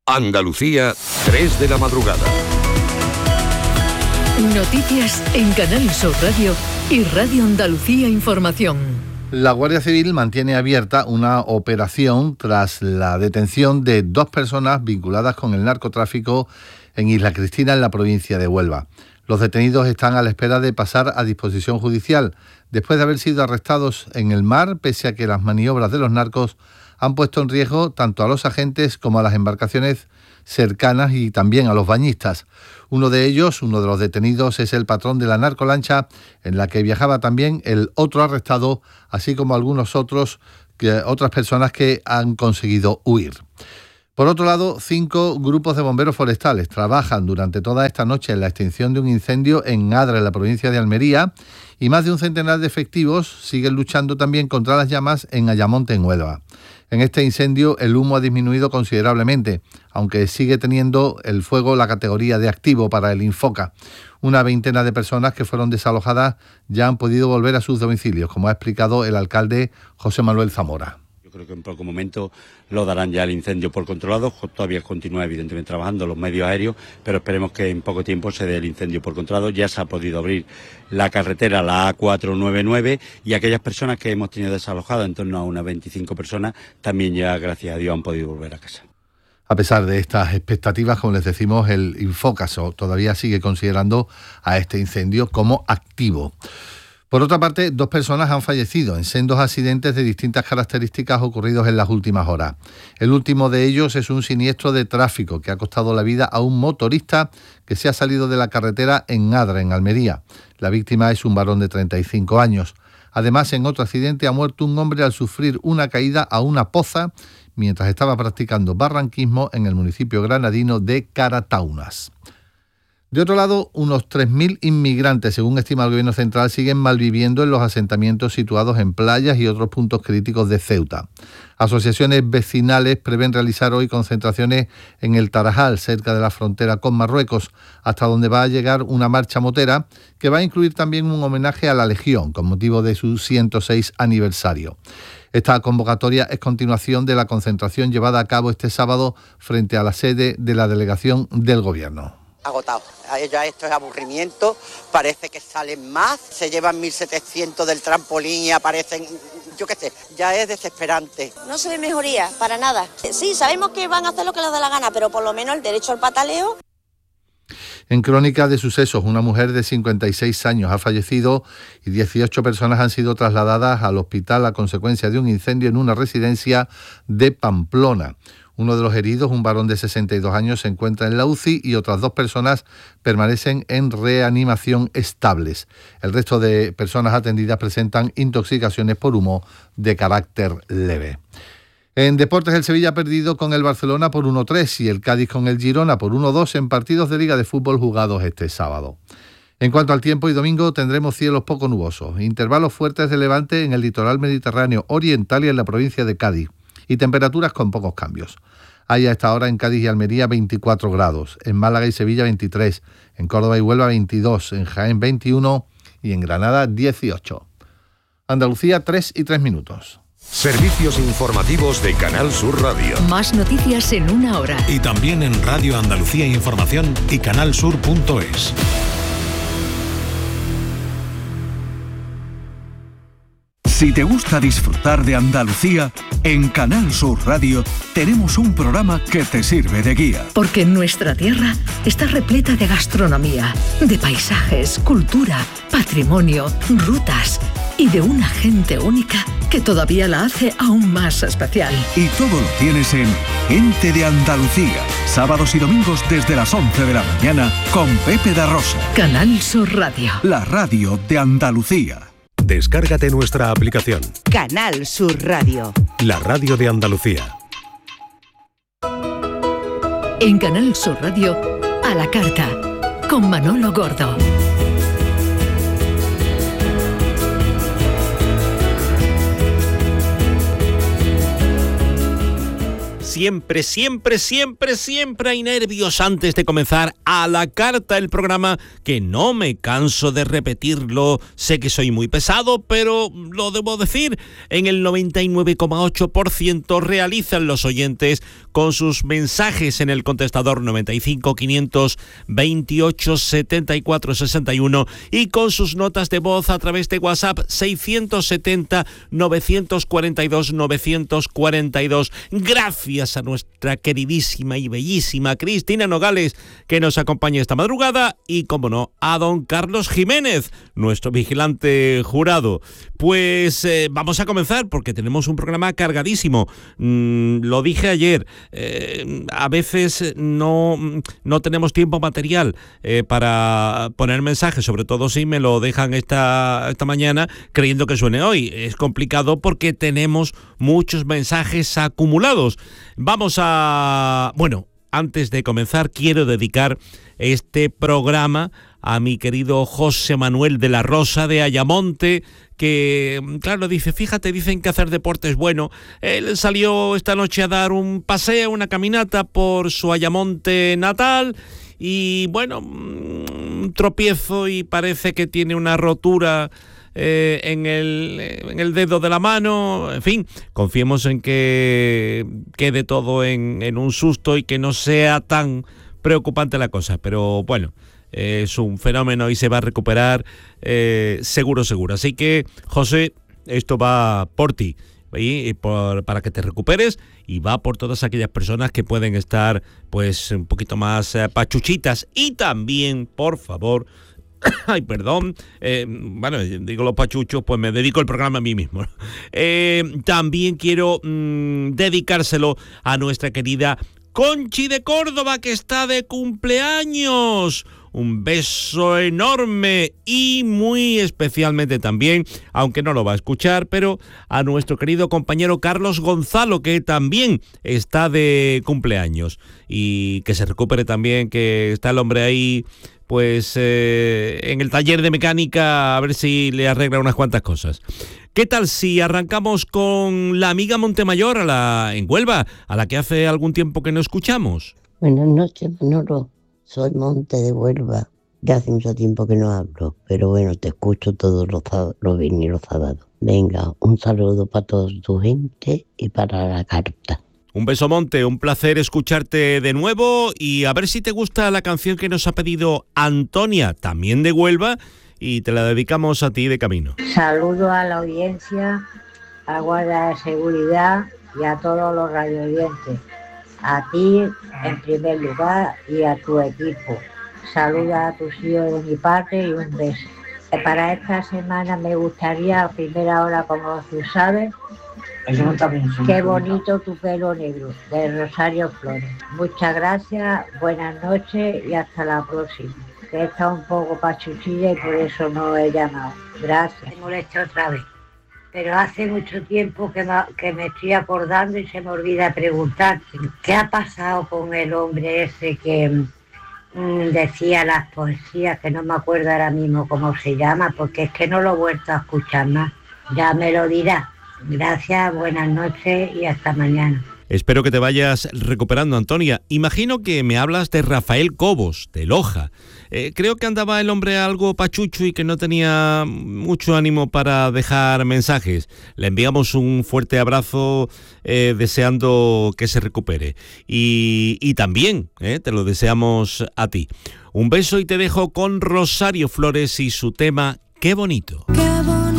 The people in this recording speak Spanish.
Andalucía, 3 de la madrugada. Noticias en Canal Sur Radio y Radio Andalucía Información. La Guardia Civil mantiene abierta una operación tras la detención de 2 personas vinculadas con el narcotráfico en Isla Cristina, en la provincia de Huelva. Los detenidos están a la espera de pasar a disposición judicial, después de haber sido arrestados en el mar, pese a que las maniobras de los narcos han puesto en riesgo tanto a los agentes como a las embarcaciones cercanas y también a los bañistas. Uno de los detenidos, es el patrón de la narcolancha en la que viajaba también el otro arrestado, así como algunos otras personas que han conseguido huir. Por otro lado, 5 grupos de bomberos forestales trabajan durante toda esta noche en la extinción de un incendio en Adra, en la provincia de Almería, y más de un centenar de efectivos siguen luchando también contra las llamas en Ayamonte, en Huelva. En este incendio el humo ha disminuido considerablemente, aunque sigue teniendo el fuego la categoría de activo para el Infoca. Una veintena de personas que fueron desalojadas ya han podido volver a sus domicilios, como ha explicado el alcalde José Manuel Zamora. Yo creo que en poco momento lo darán ya el incendio por controlado. Todavía continúa evidentemente trabajando los medios aéreos, pero esperemos que en poco tiempo se dé el incendio por controlado. Ya se ha podido abrir la carretera, la A499, y aquellas personas que hemos tenido desalojadas, en torno a unas 25 personas, también ya, gracias a Dios, han podido volver a casa. A pesar de estas expectativas, como les decimos, el Infocas todavía sigue considerando a este incendio como activo. Por otra parte, 2 personas han fallecido en sendos accidentes de distintas características ocurridos en las últimas horas. El último de ellos es un siniestro de tráfico que ha costado la vida a un motorista que se ha salido de la carretera en Adra, en Almería. La víctima es un varón de 35 años. Además, en otro accidente ha muerto un hombre al sufrir una caída a una poza mientras estaba practicando barranquismo en el municipio granadino de Carataunas. De otro lado, unos 3.000 inmigrantes, según estima el Gobierno Central, siguen malviviendo en los asentamientos situados en playas y otros puntos críticos de Ceuta. Asociaciones vecinales prevén realizar hoy concentraciones en el Tarajal, cerca de la frontera con Marruecos, hasta donde va a llegar una marcha motera que va a incluir también un homenaje a la Legión, con motivo de su 106 aniversario. Esta convocatoria es continuación de la concentración llevada a cabo este sábado frente a la sede de la delegación del Gobierno. Agotado. Ya esto es aburrimiento, parece que salen más, se llevan 1.700 del trampolín y aparecen, yo qué sé, ya es desesperante. No se ve mejoría, para nada. Sí, sabemos que van a hacer lo que les dé la gana, pero por lo menos el derecho al pataleo. En crónica de sucesos, una mujer de 56 años ha fallecido y 18 personas han sido trasladadas al hospital a consecuencia de un incendio en una residencia de Pamplona. Uno de los heridos, un varón de 62 años, se encuentra en la UCI y otras 2 personas permanecen en reanimación estables. El resto de personas atendidas presentan intoxicaciones por humo de carácter leve. En deportes, el Sevilla ha perdido con el Barcelona por 1-3 y el Cádiz con el Girona por 1-2 en partidos de Liga de Fútbol jugados este sábado. En cuanto al tiempo, y domingo tendremos cielos poco nubosos, intervalos fuertes de levante en el litoral mediterráneo oriental y en la provincia de Cádiz, y temperaturas con pocos cambios. Hay a esta hora en Cádiz y Almería 24 grados, en Málaga y Sevilla 23, en Córdoba y Huelva 22, en Jaén 21 y en Granada 18. Andalucía, 3:03. Servicios informativos de Canal Sur Radio. Más noticias en una hora. Y también en Radio Andalucía Información y canalsur.es. Si te gusta disfrutar de Andalucía, en Canal Sur Radio tenemos un programa que te sirve de guía. Porque nuestra tierra está repleta de gastronomía, de paisajes, cultura, patrimonio, rutas y de una gente única que todavía la hace aún más especial. Y todo lo tienes en Gente de Andalucía, sábados y domingos desde las 11 de la mañana con Pepe da Rosa. Canal Sur Radio. La radio de Andalucía. Descárgate nuestra aplicación. Canal Sur Radio. La radio de Andalucía. En Canal Sur Radio, a la carta, con Manolo Gordo. Siempre hay nervios antes de comenzar a la carta el programa, que no me canso de repetirlo. Sé que soy muy pesado, pero lo debo decir. En el 99,8% realizan los oyentes con sus mensajes en el contestador 95 528 74 61 y con sus notas de voz a través de WhatsApp 670 942 942. Gracias a nuestra queridísima y bellísima Cristina Nogales, que nos acompaña esta madrugada, y, como no, a don Carlos Jiménez, nuestro vigilante jurado. Pues vamos a comenzar, porque tenemos un programa cargadísimo. Lo dije ayer, a veces no tenemos tiempo material para poner mensajes, sobre todo si me lo dejan esta mañana creyendo que suene hoy. Es complicado porque tenemos muchos mensajes acumulados. Bueno, antes de comenzar, quiero dedicar este programa a mi querido José Manuel de la Rosa de Ayamonte, que, claro, dicen que hacer deporte es bueno. Él salió esta noche a dar un paseo, una caminata por su Ayamonte natal, y bueno, un tropiezo y parece que tiene una rotura en el dedo de la mano. En fin, confiemos en que quede todo en un susto y que no sea tan preocupante la cosa, pero bueno, es un fenómeno y se va a recuperar seguro. Así que, José, esto va por ti, para que te recuperes, y va por todas aquellas personas que pueden estar pues un poquito más pachuchitas. Y también, por favor, ay, perdón, digo los pachuchos, pues me dedico el programa a mí mismo. También quiero dedicárselo a nuestra querida Conchi de Córdoba, que está de cumpleaños. Un beso enorme, y muy especialmente también, aunque no lo va a escuchar, pero a nuestro querido compañero Carlos Gonzalo, que también está de cumpleaños, y que se recupere también, que está el hombre ahí pues en el taller de mecánica, a ver si le arregla unas cuantas cosas. ¿Qué tal si arrancamos con la amiga Montemayor en Huelva, a la que hace algún tiempo que no escuchamos? Buenas noches, Manolo. Soy Monte de Huelva. Ya hace mucho tiempo que no hablo, pero bueno, te escucho todos los viernes y los sábados. Venga, un saludo para toda tu gente y para la carta. Un beso, Monte, un placer escucharte de nuevo, y a ver si te gusta la canción que nos ha pedido Antonia, también de Huelva, y te la dedicamos a ti de camino. Saludo a la audiencia, a Guardia de Seguridad y a todos los radioyentes. A ti en primer lugar y a tu equipo. Saluda a tus hijos de mi parte y un beso. Para esta semana me gustaría, a primera hora, como tú sabes, Qué bonito tu pelo negro, de Rosario Flores. Muchas gracias, buenas noches y hasta la próxima. Que está un poco pachuchilla y por eso no he llamado. Gracias. Me molesto otra vez. Pero hace mucho tiempo que me estoy acordando y se me olvida preguntarte. ¿Qué ha pasado con el hombre ese que decía las poesías, que no me acuerdo ahora mismo cómo se llama, porque es que no lo he vuelto a escuchar más? Ya me lo dirá. Gracias, buenas noches y hasta mañana. Espero que te vayas recuperando, Antonia. Imagino que me hablas de Rafael Cobos, de Loja. Creo que andaba el hombre algo pachucho y que no tenía mucho ánimo para dejar mensajes. Le enviamos un fuerte abrazo, deseando que se recupere. Y también te lo deseamos a ti. Un beso, y te dejo con Rosario Flores y su tema Qué bonito.